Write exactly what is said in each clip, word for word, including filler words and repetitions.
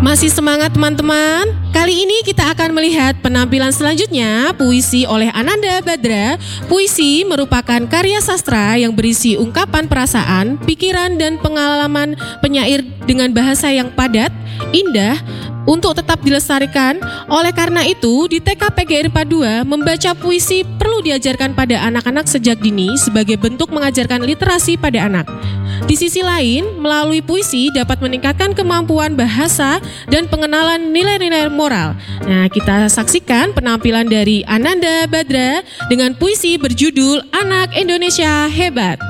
Masih semangat teman-teman? Kali ini kita akan melihat penampilan selanjutnya, puisi oleh Ananda Badra. Puisi merupakan karya sastra yang berisi ungkapan perasaan, pikiran, dan pengalaman penyair dengan bahasa yang padat, indah, untuk tetap dilestarikan. Oleh karena itu, di T K P G R I P A dua, membaca puisi perlu diajarkan pada anak-anak sejak dini sebagai bentuk mengajarkan literasi pada anak. Di sisi lain, melalui puisi dapat meningkatkan kemampuan bahasa dan pengenalan nilai-nilai moral. Nah, kita saksikan penampilan dari Ananda Badra dengan puisi berjudul Anak Indonesia Hebat.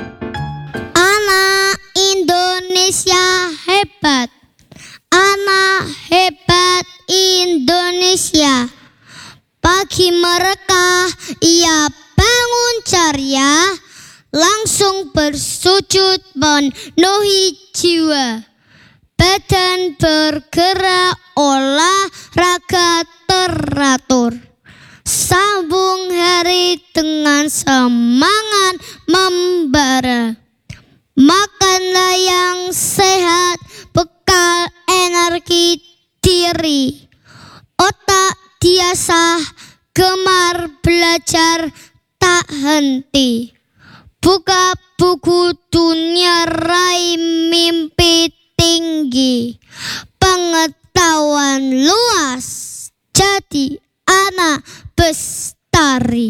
Anak Indonesia hebat, anak hebat Indonesia. Pagi mereka ia bangun ceria, langsung bersujud memenuhi jiwa. Badan bergerak, olahraga teratur. Sambung hari dengan semangat membara. Makanlah yang sehat, bekal energi diri. Otak diasah, gemar belajar tak henti. Buka buku dunia, raih mimpi tinggi. Pengetahuan luas, jadi anak bestari.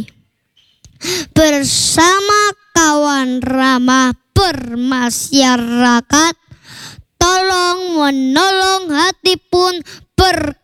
Bersama kawan ramah bermasyarakat, tolong menolong hati pun ber